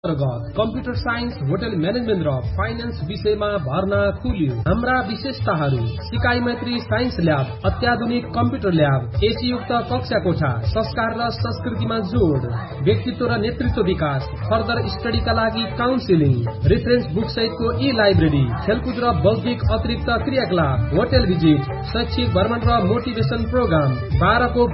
Computer science, hotel management र finance विषयमा भर्ना खुल्यो। हाम्रा विशेषताहरू: सिकाइ मैत्री साइन्स ल्याब, अत्याधुनिक कम्प्युटर ल्याब, एसीयुक्त कक्षा कोठा, संस्कार र संस्कृतिमा जोड, व्यक्तित्व र नेतृत्व विकास, फर्दर स्टडीका लागि काउन्सिलिङ, रेफरेन्स बुक सहितको ई लाइब्रेरी, खेलकुद र बौद्धिक अतिरिक्त क्रियाकलाप, होटल भिजिट, शैक्षिक भ्रमण र मोटिभेसन प्रोग्राम, 12 को